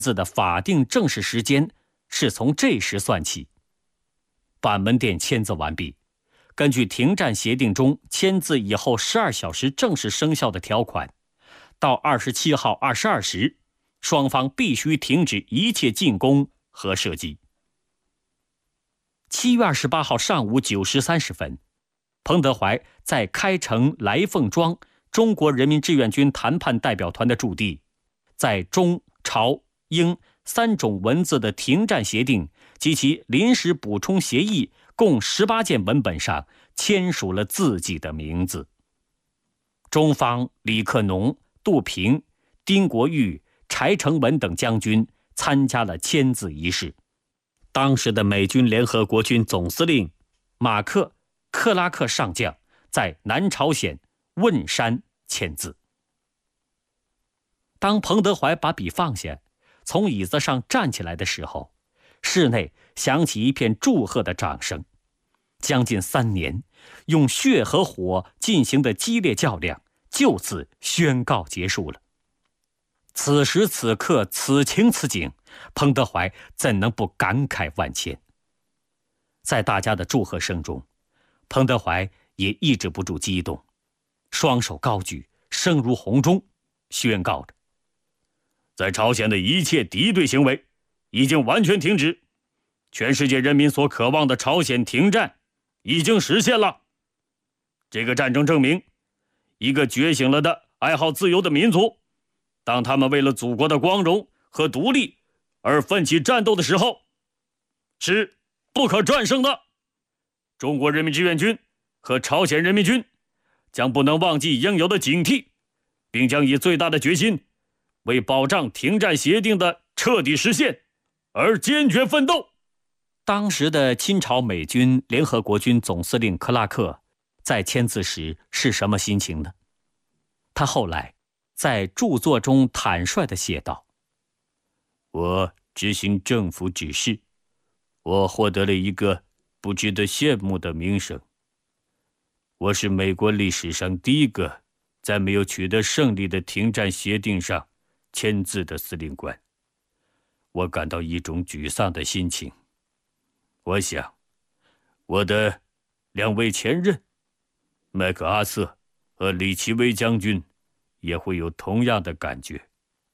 字的法定正式时间是从这时算起。板门店签字完毕，根据停战协定中签字以后12小时正式生效的条款，到27号22时，双方必须停止一切进攻和射击。7月28号上午9时30分，彭德怀在开城来凤庄中国人民志愿军谈判代表团的驻地，在中、朝、英3种文字的停战协定及其临时补充协议共18件文本上签署了自己的名字。中方李克农、杜平、丁国玉、柴成文等将军参加了签字仪式。当时的美军联合国军总司令马克·克拉克上将在南朝鲜汶山签字。当彭德怀把笔放下，从椅子上站起来的时候，室内响起一片祝贺的掌声。将近3年，用血和火进行的激烈较量，就此宣告结束了。此时此刻，此情此景，彭德怀怎能不感慨万千？在大家的祝贺声中，彭德怀也抑制不住激动，双手高举，声如洪钟，宣告着：在朝鲜的一切敌对行为已经完全停止，全世界人民所渴望的朝鲜停战已经实现了。这个战争证明，一个觉醒了的爱好自由的民族，当他们为了祖国的光荣和独立而奋起战斗的时候，是不可战胜的。中国人民志愿军和朝鲜人民军将不能忘记应有的警惕，并将以最大的决心为保障停战协定的彻底实现而坚决奋斗。当时的亲朝美军联合国军总司令克拉克在签字时是什么心情呢？他后来在著作中坦率地写道：我执行政府指示，我获得了一个不值得羡慕的名声。我是美国历史上第一个在没有取得胜利的停战协定上签字的司令官。我感到一种沮丧的心情。我想，我的2位前任麦克阿瑟和李奇微将军也会有同样的感觉。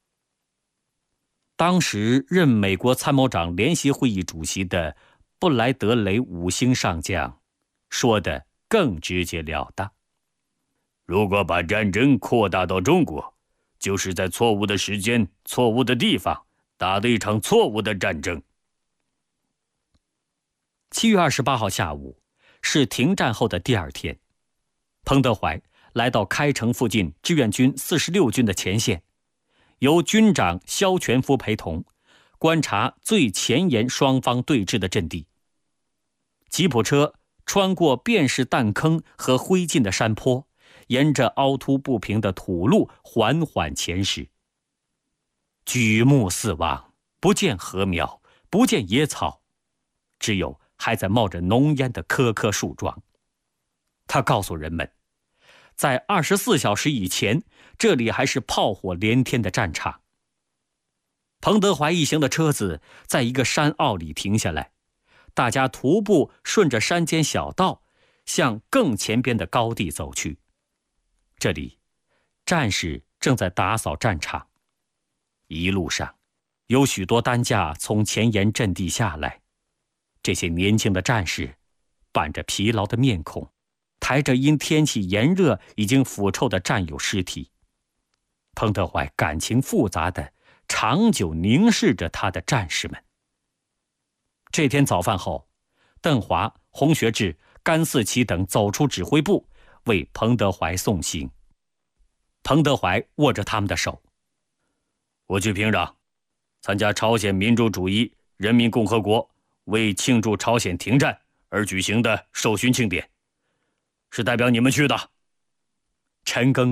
当时任美国参谋长联席会议主席的布莱德雷5星上将说得更直截了当：如果把战争扩大到中国，就是在错误的时间、错误的地方打的一场错误的战争。7月28号下午，是停战后的第2天，彭德怀来到开城附近志愿军46军的前线，由军长萧全夫陪同，观察最前沿双方对峙的阵地。吉普车穿过遍是弹坑和灰烬的山坡，沿着凹凸不平的土路缓缓前驶。举目四望，不见禾苗，不见野草，只有还在冒着浓烟的棵棵树桩。他告诉人们，在24小时以前，这里还是炮火连天的战场。彭德怀一行的车子在一个山坳里停下来，大家徒步顺着山间小道向更前边的高地走去。这里，战士正在打扫战场。一路上，有许多担架从前沿阵地下来，这些年轻的战士板着疲劳的面孔，抬着因天气炎热已经腐臭的战友尸体。彭德怀感情复杂地长久凝视着他的战士们。这天早饭后，邓华、洪学智、甘四奇等走出指挥部，为彭德怀送行。彭德怀握着他们的手：我去平壤参加朝鲜民主主义人民共和国为庆祝朝鲜停战而举行的授勋庆典，是代表你们去的。陈赓